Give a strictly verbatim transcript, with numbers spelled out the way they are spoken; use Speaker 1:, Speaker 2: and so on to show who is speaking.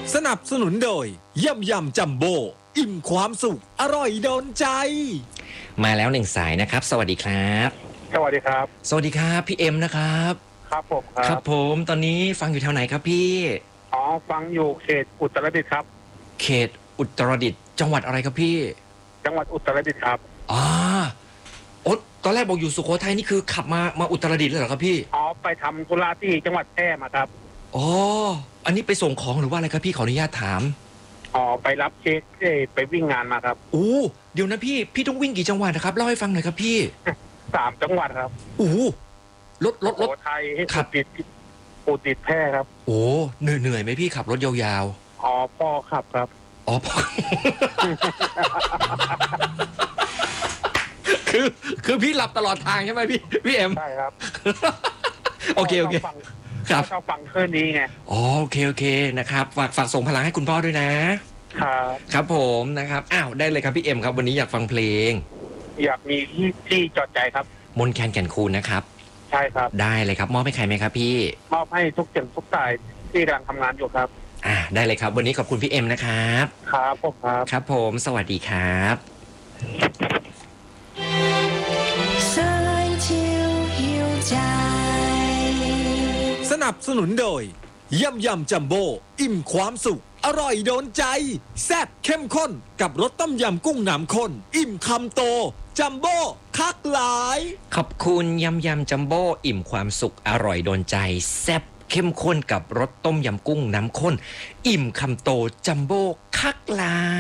Speaker 1: สนับสนุนโดยยำยำจัมโบ้อิ่มความสุขอร่อยโดนใจ
Speaker 2: มาแล้วหนึ่งสายนะครับสวัสดีครับ
Speaker 3: สวัสดีครับ
Speaker 2: สวัสดีครับพี่เอ็มนะครับ
Speaker 3: ครับผมครับ
Speaker 2: ครับผมตอนนี้ฟังอยู่แถวไหนครับพี่
Speaker 3: อ๋อฟังอยู่เขตอุตรดิตถ์ครับ
Speaker 2: เขตอุตรดิตถ์จังหวัดอะไรครับพี่
Speaker 3: จังหวัดอุตรดิตถ์ครับ
Speaker 2: อ๋อโอ๊ตตอนแรกบอกอยู่สุโขทัยนี่คือขับมามาอุตรดิตถ์เลยเหรอครับพี่
Speaker 3: อ๋อไปทำธุระที่จังหวัดแพร่มาครับ
Speaker 2: อ๋ออันนี้ไปส่งของหรือว่าอะไรครับพี่ขออนุญาตถาม
Speaker 3: อ๋อไปรับเช็คไปวิ่งงานมาครับ
Speaker 2: โอ้เดี๋ยวนะพี่พี่ต้องวิ่งกี่จังหวัดนะครับเล่าให้ฟังหน่อยครับพี่
Speaker 3: สามจังหวัดครับ
Speaker 2: โอ้รถรถรถ
Speaker 3: ไทยให้ขับติดอุตรดิตถ์แพร่ครับ
Speaker 2: โอ้เหนื่อยเหนื่อยไหมพี่ขับรถยาว
Speaker 3: ๆอ๋อพ่อขับครับ
Speaker 2: อ๋อพ่อ คือคือพี่หลับตลอดทางใช่ไหมพี่พี่เอ็ม
Speaker 3: ใช่ครับ
Speaker 2: โอเคโอเค
Speaker 3: ครับชอบฟังคืนนี้ไง
Speaker 2: อ๋อโอเคโอเคนะครับฝากฝากส่งพลังให้คุณพ่อด้วยนะครับครับผมนะครับอ้าวได้เลยครับพี่เอ็มครับวันนี้อยากฟังเพลง
Speaker 3: อยากมีที่ที่จอดใจครับ
Speaker 2: มนแคนแก่นคูนนะครับ
Speaker 3: ใช่ครับ
Speaker 2: ได้เลยครับมอบให้ใครไหมครับพี่
Speaker 3: มอบให้ทุกเสียงทุกสายที่กำลังทำงานอยู่ครับ
Speaker 2: อ่าได้เลยครับวันนี้ขอบคุณพี่เอ็มนะครับ
Speaker 3: ครับผมครับ
Speaker 2: ครับผมสวัสดีครับ
Speaker 1: สนับสนุนโดยยำยำจัมโบ้อิ่มความสุขอร่อยโดนใจแซ่บเข้มข้นกับรสต้มยำกุ้งน้ำข้นอิ่มคำโตจัมโบ้คักหลาย
Speaker 2: ขอบคุณยำยำจัมโบ้อิ่มความสุขอร่อยโดนใจแซ่บเข้มข้นกับรสต้มยำกุ้งน้ำข้นอิ่มคำโตจัมโบ้คักหลาย